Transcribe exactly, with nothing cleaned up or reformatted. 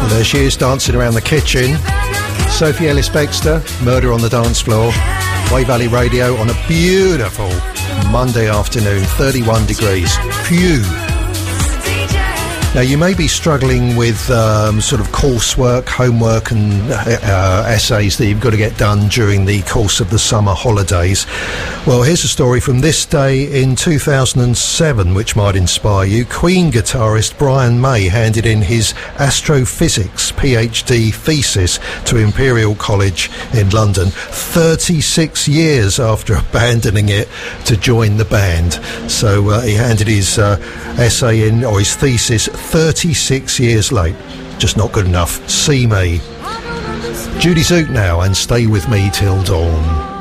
Well, there she is, dancing around the kitchen. Sophie Ellis-Bextor, Murder on the Dance Floor. Way Valley Radio on a beautiful Monday afternoon, thirty-one degrees. Phew. Now, you may be struggling with um, sort of coursework, homework and uh, essays that you've got to get done during the course of the summer holidays. Well, here's a story from this day in two thousand seven, which might inspire you. Queen guitarist Brian May handed in his astrophysics PhD thesis to Imperial College in London thirty-six years after abandoning it to join the band. So uh, he handed his uh, essay in, or his thesis, thirty-six years late. Just not good enough. See me. Judy Zoot now, and Stay With Me Till Dawn.